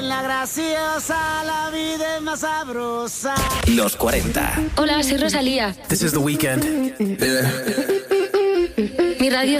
en la graciosa, la vida es más sabrosa. Los 40. Hola, soy Rosalía. This is The Weeknd. Mi radio